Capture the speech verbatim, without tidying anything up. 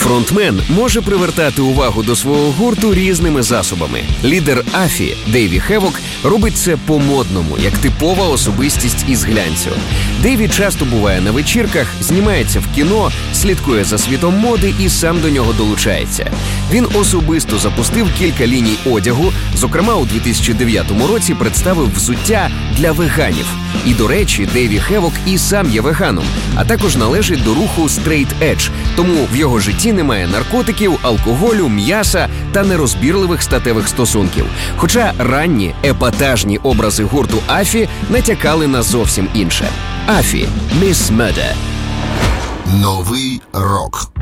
Фронтмен може привертати увагу до свого гурту різними засобами. Лідер Афі, Дейві Хевок, робить це по-модному, як типова особистість із глянцю. Дейві часто буває на вечірках, знімається в кіно, слідкує за світом моди і сам до нього долучається. Він особисто запустив кілька ліній одягу, зокрема у дві тисячі дев'ятому році представив взуття для веганів. І, до речі, Дейві Хевок і сам є веганом, а також належить до руху Straight Edge, тому в його житті немає наркотиків, алкоголю, м'яса та нерозбірливих статевих стосунків. Хоча ранні, епатажні образи гурту Афі натякали на зовсім інше. Афі – Miss Murder. Новий рок.